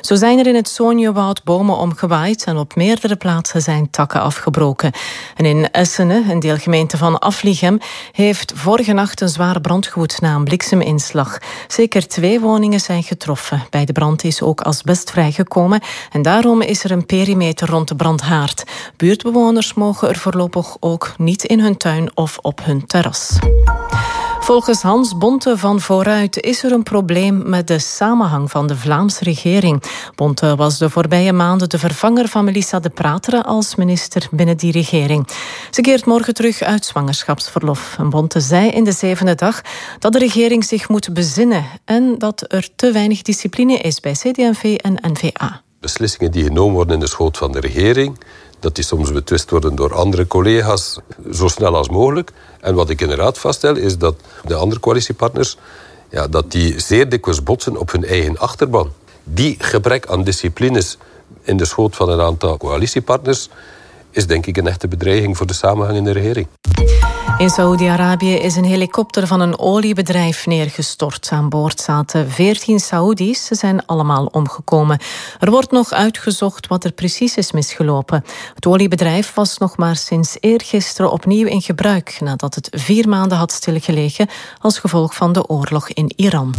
Zo zijn er in het Soonjewoud bomen omgewaaid en op meerdere plaatsen zijn takken afgebroken. En in Essene, een deelgemeente van Afligem, heeft vorige nacht een zware brand gewoed na een blikseminslag. Zeker 2 woningen zijn getroffen. Bij de brand is ook asbest vrijgekomen en daarom is er een perimeter rond de brandhaard. Buurtbewoners mogen er voorlopig ook niet in hun tuin of op hun terras. Volgens Hans Bonte van Vooruit is er een probleem met de samenhang van de Vlaamse regering. Bonte was de voorbije maanden de vervanger van Melissa De Prateren als minister binnen die regering. Ze keert morgen terug uit zwangerschapsverlof. En Bonte zei in de 7e dag dat de regering zich moet bezinnen en dat er te weinig discipline is bij CD&V en N-VA. Beslissingen die genomen worden in de schoot van de regering, dat die soms betwist worden door andere collega's, zo snel als mogelijk. En wat ik inderdaad vaststel, is dat de andere coalitiepartners, dat die zeer dikwijls botsen op hun eigen achterban. Die gebrek aan disciplines in de schoot van een aantal coalitiepartners is denk ik een echte bedreiging voor de samenhang in de regering. In Saoedi-Arabië is een helikopter van een oliebedrijf neergestort. Aan boord zaten 14 Saoedi's. Ze zijn allemaal omgekomen. Er wordt nog uitgezocht wat er precies is misgelopen. Het oliebedrijf was nog maar sinds eergisteren opnieuw in gebruik, nadat het 4 maanden had stilgelegen als gevolg van de oorlog in Iran.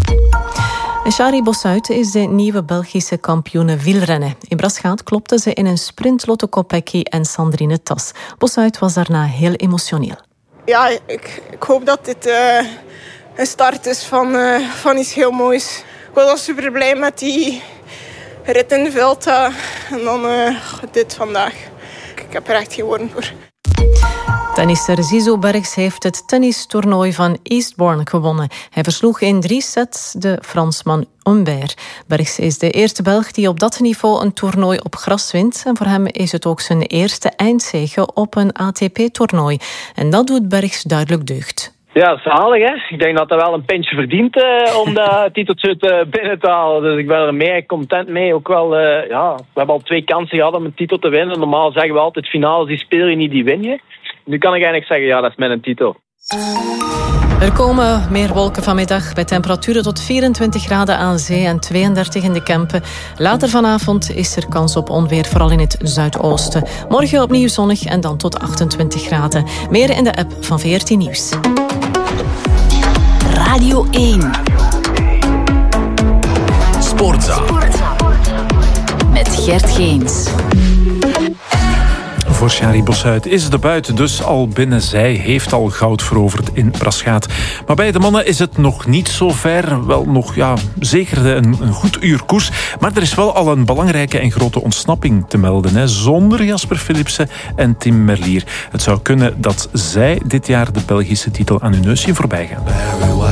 En Shari Bossuit is de nieuwe Belgische kampioene wielrennen. In Braschaat klopte ze in een sprint Lotte Kopecky en Sandrine Tas. Bossuit was daarna heel emotioneel. Ja, ik hoop dat dit een start is van iets heel moois. Ik was al super blij met die rit in de Vuelta. En dan dit vandaag. Ik heb er echt geen woorden voor. Tennisser Zizou Bergs heeft het tennistoernooi van Eastbourne gewonnen. Hij versloeg in 3 sets de Fransman Humbert. Bergs is de eerste Belg die op dat niveau een toernooi op gras wint. En voor hem is het ook zijn eerste eindzege op een ATP-toernooi. En dat doet Bergs duidelijk deugd. Ja, zalig hè. Ik denk dat hij wel een pintje verdient om dat titeltje binnen te halen. Dus ik ben er mee content mee. Ook wel, we hebben al 2 kansen gehad om een titel te winnen. Normaal zeggen we altijd, finales die speel je niet, die win je. Nu kan ik eigenlijk zeggen, ja, dat is mijn titel. Er komen meer wolken vanmiddag bij temperaturen tot 24 graden aan zee en 32 in de Kempen. Later vanavond is er kans op onweer, vooral in het zuidoosten. Morgen opnieuw zonnig en dan tot 28 graden. Meer in de app van VRT Nieuws. Radio 1. Sportza. Met Gert Geens. Voor Shari Bossuit is de buit dus al binnen. Zij heeft al goud veroverd in Braschaat. Maar bij de mannen is het nog niet zo ver. Wel nog, zeker een goed uur koers. Maar er is wel al een belangrijke en grote ontsnapping te melden. Hè. Zonder Jasper Philipsen en Tim Merlier. Het zou kunnen dat zij dit jaar de Belgische titel aan hun neus zien voorbij gaan.